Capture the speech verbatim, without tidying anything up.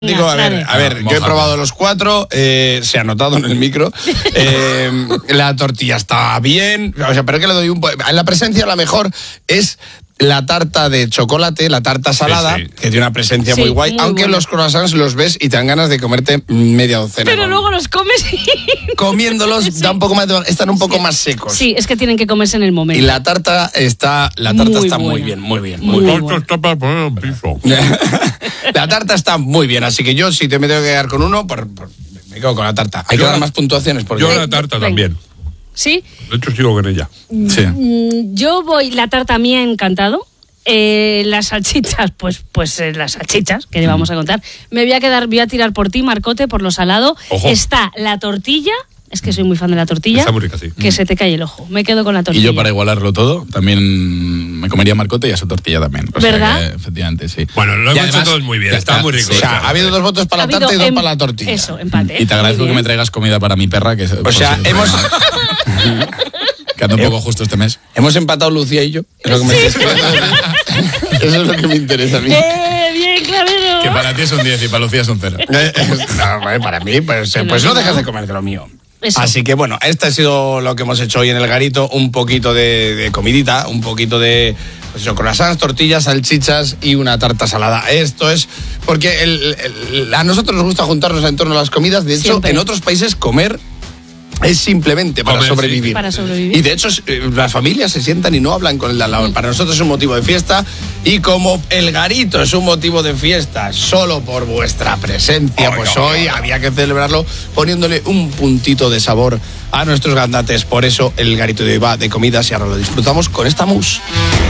Digo, a ver, a ver, yo he probado los cuatro, eh, se ha notado en el micro, eh, la tortilla está bien, o sea, pero que le doy un... La presencia, la mejor es la tarta de chocolate, la tarta salada, sí, sí. que tiene una presencia sí, muy guay, muy aunque buena. Los croissants los ves y te dan ganas de comerte media docena. Pero ¿no? luego los comes y... Comiéndolos sí. da un poco más de... están un poco sí. más secos. Sí, es que tienen que comerse en el momento. Y la tarta está, la tarta muy está buena. muy bien, muy bien. Muy muy bien. bien. Está para poner un piso. La tarta está muy bien, así que yo si te me tengo que quedar con uno, por, por, me quedo con la tarta. Hay yo que dar la, más puntuaciones. Porque... Yo la tarta Venga. también. ¿Sí? De hecho sigo con ella. Sí. Yo voy, la tarta me ha encantado. Eh, las salchichas, pues, pues eh, las salchichas que le vamos a contar. Me voy a quedar, voy a tirar por ti, Marcote, por lo salado. Ojo. Está la tortilla. Es que soy muy fan de la tortilla. Está muy rica, sí. Que mm. se te cae el ojo. Me quedo con la tortilla. Y yo, para igualarlo todo, también me comería Marcote y a su tortilla también. O ¿verdad? Sea que, efectivamente, sí. Bueno, lo hemos hecho todos muy bien. Está, está muy rico. Sí, o sea, ha habido dos votos para la tarta y dos em... para la tortilla. Eso, empate. Y te agradezco que me traigas comida para mi perra. Que o sea, hemos... que ando un poco justo este mes. Hemos empatado Lucía y yo. Es lo que me sí. Eso es lo que me interesa a mí. Eh, bien, Clavero. Que para ti es un diez y para Lucía es un cero. No, para mí, pues, pues no dejas de comerte lo mío. Eso. Así que bueno, este ha sido lo que hemos hecho hoy en el garito, un poquito de, de comidita, un poquito de pues eso, croissants, tortillas, salchichas y una tarta salada. Esto es porque el, el, a nosotros nos gusta juntarnos en torno a las comidas, de hecho Siempre. En otros países comer es simplemente para, Comer, sobrevivir. Sí. Para sobrevivir. Y de hecho las familias se sientan y no hablan con el de al lado. Para nosotros es un motivo de fiesta y como el garito es un motivo de fiesta solo por vuestra presencia, oh, pues no, hoy no, no. había que celebrarlo poniéndole un puntito de sabor a nuestros gandates. Por eso el garito de hoy va de comidas y ahora lo disfrutamos con esta mousse.